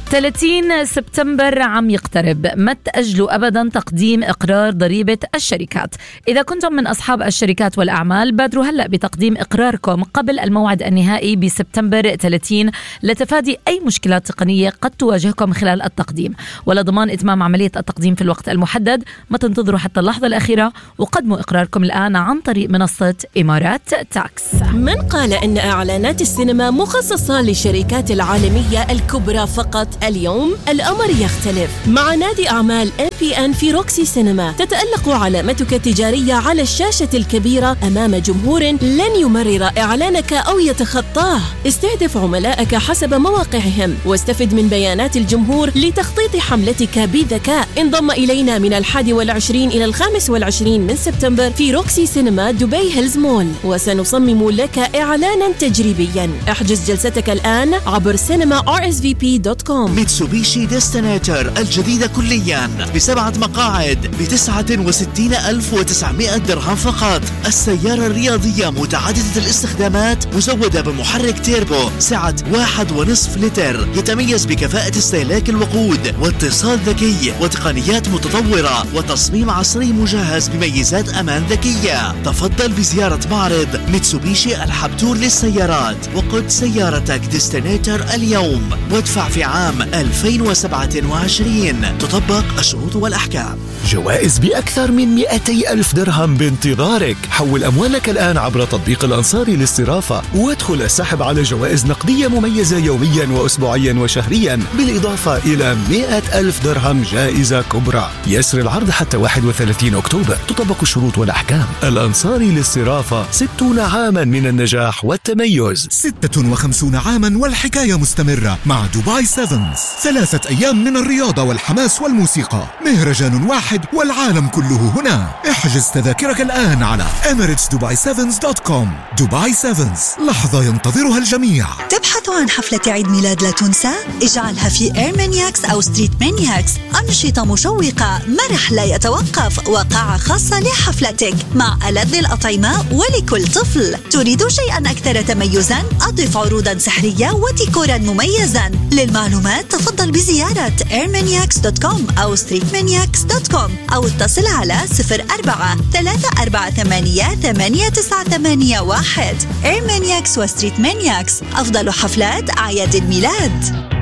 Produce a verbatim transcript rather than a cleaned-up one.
ثلاثين سبتمبر عم يقترب، ما تأجلوا أبدا تقديم إقرار ضريبة الشركات. إذا كنتم من أصحاب الشركات والأعمال بادروا هلأ بتقديم إقراركم قبل الموعد النهائي بسبتمبر ثلاثين لتفادي أي مشكلات تقنية قد تواجهكم خلال التقديم، ولضمان إتمام عملية التقديم في الوقت المحدد. ما تنتظروا حتى اللحظة الأخيرة وقدموا إقراركم الآن عن طريق منصة إمارات تاكس. من قال إن إعلانات السينما مخصصة للشركات العالمية الكبرى فقط؟ اليوم الأمر يختلف. مع نادي أعمال إم بي إن في روكسي سينما تتألق علامتك التجارية على الشاشة الكبيرة أمام جمهور لن يمرر إعلانك أو يتخطاه. استهدف عملائك حسب مواقعهم واستفد من بيانات الجمهور لتخطيط حملتك بذكاء. انضم إلينا من الحادي والعشرين إلى الخامس والعشرين من سبتمبر في روكسي سينما دبي هيلز مول، وسنصمم لك إعلانا تجريبيا. احجز جلستك الآن عبر سينما آر إس في بي دوت كوم. ميتسوبيشي ديستنيتر الجديدة كليا بسبعة مقاعد بتسعة وستين ألف وتسعمائة درهم فقط. السيارة الرياضية متعددة الاستخدامات مزودة بمحرك تيربو سعة واحد ونصف لتر، يتميز بكفاءة استهلاك الوقود واتصال ذكي وتقنيات متطورة وتصميم عصري مجهز بميزات أمان ذكية. تفضل بزيارة معرض ميتسوبيشي الحبتور للسيارات وقد سيارتك ديستنيتر اليوم وادفع في عام ألفين وسبعة وعشرين. تطبق الشروط والأحكام. جوائز بأكثر من مئتي ألف درهم بانتظارك. حول أموالك الآن عبر تطبيق الأنصاري للصرافة وادخل السحب على جوائز نقدية مميزة يوميا وأسبوعيا وشهريا، بالإضافة إلى مئة ألف درهم جائزة كبرى. يسري العرض حتى واحد وثلاثين أكتوبر. تطبق الشروط والأحكام. الأنصاري للصرافة، ستون عاما من النجاح والتميز. ستة وخمسين عاما والحكاية مستمرة مع دبي سيفنز. ثلاثة أيام من الرياضة والحماس والموسيقى، مهرجان واحد والعالم كله هنا. احجز تذاكرك الآن على إميريتس دبي سيفنز دوت كوم. دبي سيفنز، لحظة ينتظرها الجميع. تبحث عن حفلة عيد ميلاد لا تنسى؟ اجعلها في إير مانياكس أو ستريت مانياكس. أنشطة مشوقة، مرح لا يتوقف، وقاعة خاصة لحفلتك مع ألذ الأطعمة ولكل طفل. تريد شيئا أكثر تميزا؟ أضف عروضا سحرية وديكورا مميزا. للمعلومات تفضل بزيارة إير مانياكس دوت كوم أو ستريت مانياكس دوت كوم أو اتصل على صفر أربعة ثلاثة أربعة ثمانية ثمانية تسعة ثمانية واحد. إير مانياكس وستريت مانياكس، أفضل حفلات أعياد الميلاد.